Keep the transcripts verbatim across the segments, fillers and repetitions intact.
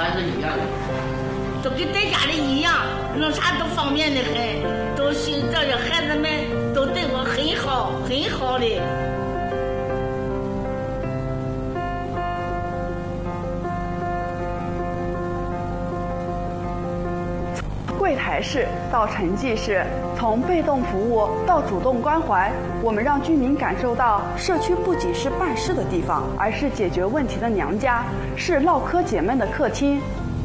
还是一样的，都跟在家里一样，弄啥都方便的很，都是这些孩子们都对我很好，很好的。 柜台式到沉寂式，从被动服务到主动关怀，我们让居民感受到社区不仅是办事的地方，而是解决问题的娘家，是唠嗑解闷的客厅。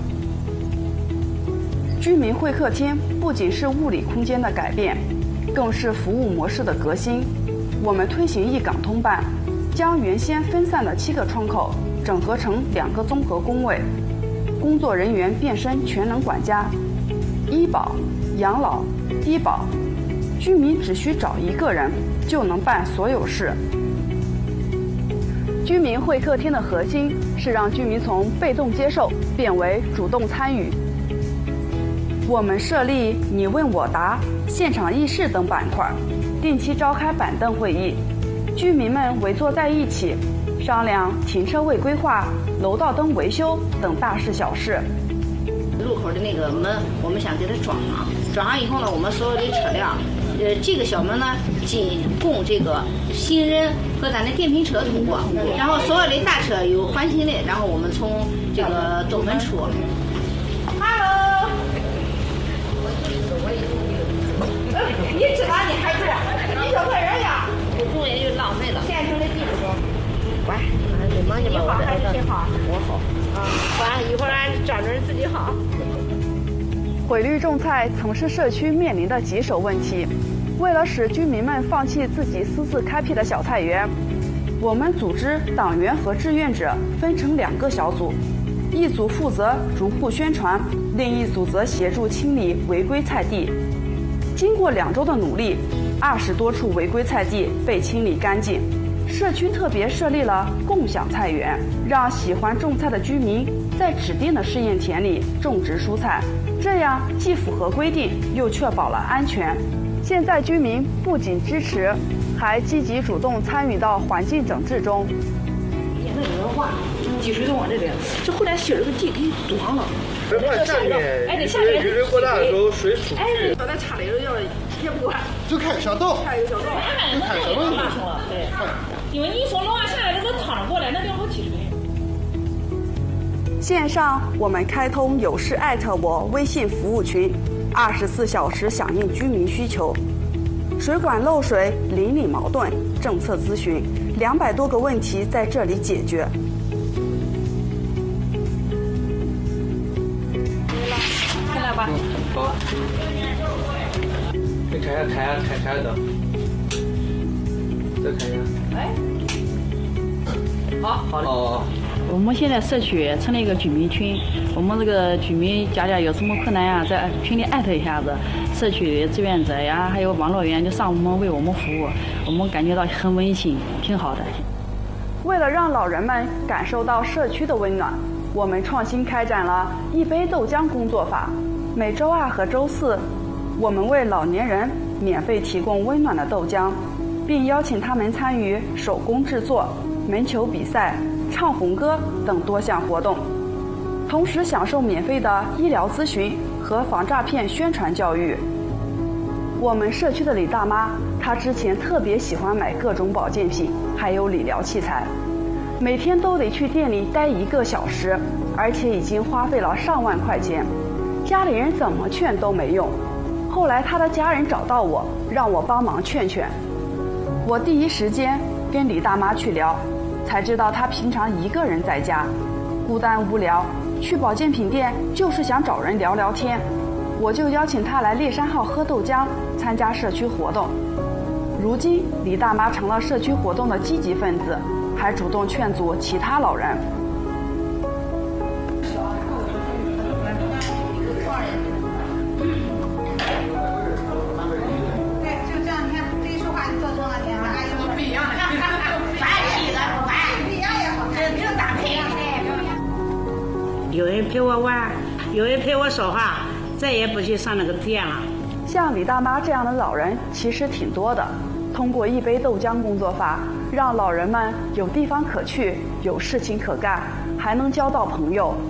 居民会客厅不仅是物理空间的改变，更是服务模式的革新。我们推行一岗通办，将原先分散的七个窗口整合成两个综合工位，工作人员变身全能管家。医保、养老、低保，居民只需找一个人就能办所有事。居民会客厅的核心是让居民从被动接受变为主动参与。我们设立你问我答、现场议事等板块，定期召开板凳会议，居民们围坐在一起，商量停车位规划、楼道灯维修等大事小事。 路口的那个门，我们想给它装上，装上以后呢，我们所有的车辆，呃，这个小门呢，仅供这个行人和咱的电瓶车通过，然后所有的大车有环行的，然后我们从这个东门出。Hello， 你知道你还住？你小客人呀？不住也就浪费了。县城的地址。喂，你好还是谁好？我好。啊，完一会儿俺找人自己好。 毁绿种菜曾是社区面临的棘手问题。为了使居民们放弃自己私自开辟的小菜园，我们组织党员和志愿者分成两个小组，一组负责逐户宣传，另一组则协助清理违规菜地。经过两周的努力，二十多处违规菜地被清理干净。社区特别设立了共享菜园，让喜欢种菜的居民在指定的试验田里种植蔬菜，这样既符合规定，又确保了安全。现在居民不仅支持，还积极主动参与到环境整治中。 现在有人挖积水都往这边，这后来修这个地给堵上了。 这块下面，哎，你下面雨水过大的时候，水出不去。 哎，把它插了以后要也不管， 就开小道， 开一个小道， 就开小道就行了。对，因为你说楼上下来这都淌着过来，那就好积水。 线上我们开通有事艾特我微信服务群，二十四小时响应居民需求。水管漏水、邻里矛盾、政策咨询，两百多个问题在这里解决。 进来吧。 好。你开下，开下，开开下灯。再开一下。 哎。好，好的。 哦。 我们现在社区成立一个居民群，我们这个居民家家有什么困难呀，在群里艾特一下子，社区的志愿者呀，还有网络员就上门为我们服务，我们感觉到很温馨，挺好的。 为了让老人们感受到社区的温暖，我们创新开展了一杯豆浆工作法。每周二和周四，我们为老年人免费提供温暖的豆浆，并邀请他们参与手工制作、门球比赛、唱红歌等多项活动，同时享受免费的医疗咨询和防诈骗宣传教育。我们社区的李大妈，她之前特别喜欢买各种保健品，还有理疗器材，每天都得去店里待一个小时，而且已经花费了上万块钱，家里人怎么劝都没用。后来她的家人找到我，让我帮忙劝劝。我第一时间跟李大妈去聊，才知道她平常一个人在家，孤单无聊，去保健品店就是想找人聊聊天。我就邀请她来猎山号喝豆浆，参加社区活动。如今李大妈成了社区活动的积极分子，还主动劝阻其他老人。 有人陪我玩，有人陪我说话，再也不去上那个店了。 像李大妈这样的老人其实挺多的。通过一杯豆浆工作法，让老人们有地方可去，有事情可干，还能交到朋友，